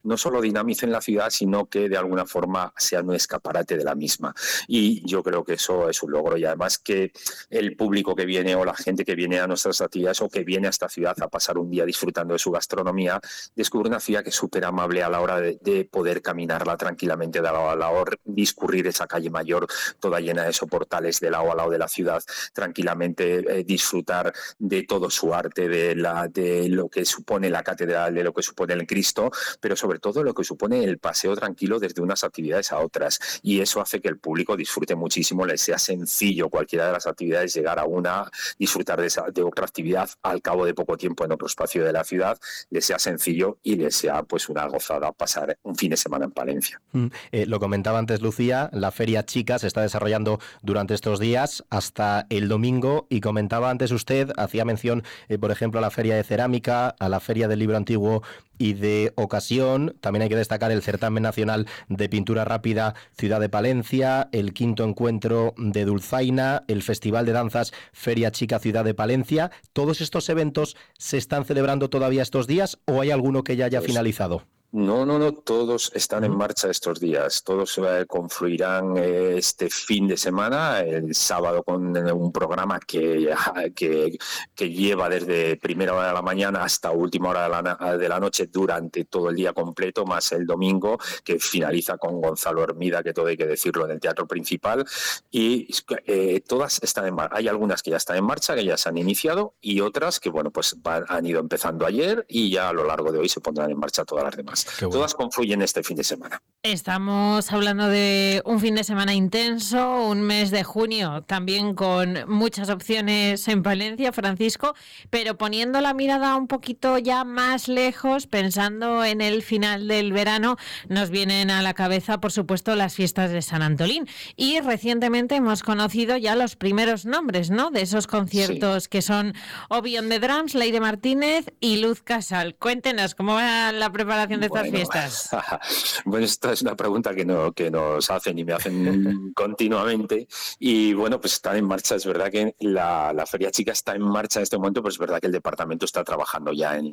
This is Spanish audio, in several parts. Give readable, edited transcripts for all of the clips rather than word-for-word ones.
no solo dinamicen la ciudad, sino que de alguna forma sean un escaparate de la misma. Y yo creo que eso es un logro, y además que el público que viene o la gente que viene a nuestras actividades o que viene a esta ciudad a pasar un día disfrutando de su gastronomía, descubre una ciudad que es súper amable a la hora de poder caminarla tranquilamente de lado a lado, discurrir esa calle mayor toda llena de soportales de lado a lado de la ciudad, tranquilamente disfrutar de todo su arte, de lo que supone la catedral, de lo que supone el Cristo, pero sobre todo lo que supone el paseo tranquilo desde unas actividades a otras. Y eso hace que el público disfrute muchísimo, le sea sencillo cualquiera de las actividades llegar a una, disfrutar de otra actividad al cabo de poco tiempo en otro espacio de la ciudad, le sea sencillo y le sea pues una gozada pasar un fin de semana en Palencia. Lo comentaba antes Lucía, la Feria Chica se está desarrollando durante estos días hasta el domingo, y comentaba antes usted, hacía mención por ejemplo a la Feria de Cerámica, a la Feria del Libro Antiguo y de Ocasión. También hay que destacar el Certamen Nacional de Pintura Rápida Ciudad de Palencia, el 5º Encuentro de Dulzaina, el Festival de Danzas Feria Chica Ciudad de Palencia. ¿Todos estos eventos se están celebrando todavía estos días o hay alguno que ya haya finalizado? No, todos están en marcha estos días, todos confluirán este fin de semana, el sábado con un programa que lleva desde primera hora de la mañana hasta última hora de la noche durante todo el día completo, más el domingo, que finaliza con Gonzalo Hermida, que todo hay que decirlo, en el Teatro Principal, y todas están en marcha. Hay algunas que ya están en marcha, que ya se han iniciado, y otras que pues han ido empezando ayer, y ya a lo largo de hoy se pondrán en marcha todas las demás. Bueno. Todas confluyen este fin de semana. Estamos hablando de un fin de semana intenso, un mes de junio también con muchas opciones en Palencia, Francisco, pero poniendo la mirada un poquito ya más lejos, pensando en el final del verano, nos vienen a la cabeza, por supuesto, las fiestas de San Antolín. Y recientemente hemos conocido ya los primeros nombres, ¿no?, de esos conciertos, que son Obi on the Drums, Leire Martínez y Luz Casal. Cuéntenos cómo va la preparación de estas fiestas. Bueno, esta es una pregunta que nos hacen y me hacen continuamente, y bueno, pues está en marcha. Es verdad que la Feria Chica está en marcha en este momento, pero es verdad que el departamento está trabajando ya en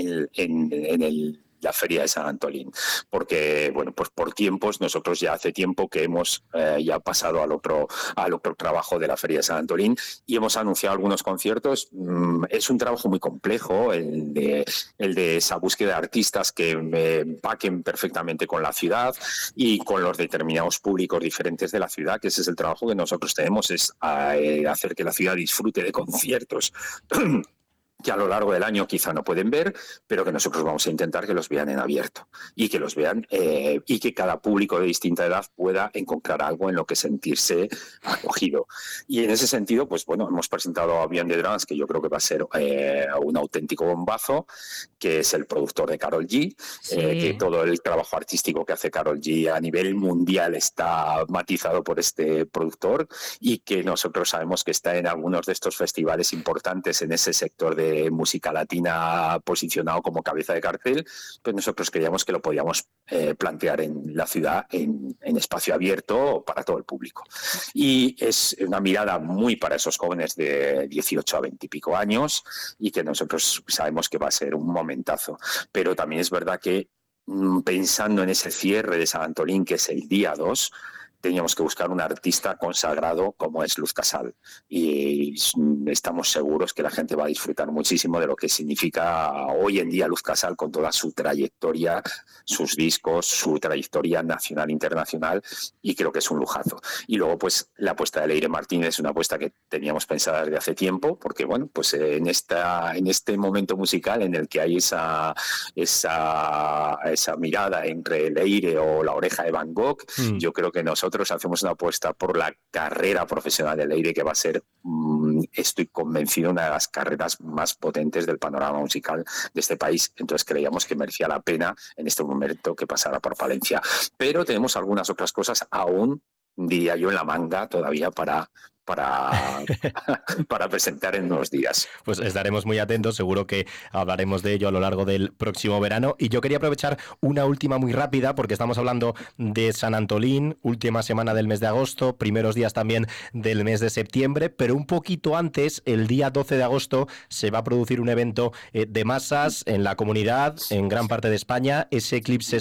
la Feria de San Antolín, porque bueno, pues por tiempos, nosotros ya hace tiempo que hemos ya pasado al otro trabajo de la Feria de San Antolín, y hemos anunciado algunos conciertos. Es un trabajo muy complejo el de esa búsqueda de artistas que empaquen perfectamente con la ciudad y con los determinados públicos diferentes de la ciudad, que ese es el trabajo que nosotros tenemos, es hacer que la ciudad disfrute de conciertos que a lo largo del año quizá no pueden ver, pero que nosotros vamos a intentar que los vean en abierto, y que los vean y que cada público de distinta edad pueda encontrar algo en lo que sentirse acogido. Y en ese sentido, pues bueno, hemos presentado a Obi on the Drums, que yo creo que va a ser un auténtico bombazo, que es el productor de Karol G, sí. Que todo el trabajo artístico que hace Karol G a nivel mundial está matizado por este productor, y que nosotros sabemos que está en algunos de estos festivales importantes en ese sector de música latina posicionado como cabeza de cartel. Pues nosotros creíamos que lo podíamos plantear en la ciudad en espacio abierto para todo el público. Y es una mirada muy para esos jóvenes de 18 a 20 y pico años, y que nosotros sabemos que va a ser un momentazo. Pero también es verdad que pensando en ese cierre de San Antolín, que es el día 2, teníamos que buscar un artista consagrado como es Luz Casal, y estamos seguros que la gente va a disfrutar muchísimo de lo que significa hoy en día Luz Casal, con toda su trayectoria, sus discos, su trayectoria nacional e internacional, y creo que es un lujazo. Y luego pues la apuesta de Leire Martínez es una apuesta que teníamos pensada desde hace tiempo, porque bueno, pues en este momento musical en el que hay esa mirada entre Leire o La Oreja de Van Gogh, yo creo que nosotros hacemos una apuesta por la carrera profesional de Leire, que va a ser, estoy convencido, una de las carreras más potentes del panorama musical de este país. Entonces creíamos que merecía la pena en este momento que pasara por Palencia. Pero tenemos algunas otras cosas aún, diría yo, en la manga todavía para presentar en unos días. Pues estaremos muy atentos, seguro que hablaremos de ello a lo largo del próximo verano. Y yo quería aprovechar una última muy rápida, porque estamos hablando de San Antolín, última semana del mes de agosto, primeros días también del mes de septiembre, pero un poquito antes, el día 12 de agosto, se va a producir un evento de masas en la comunidad, en gran parte de España, ese Eclipse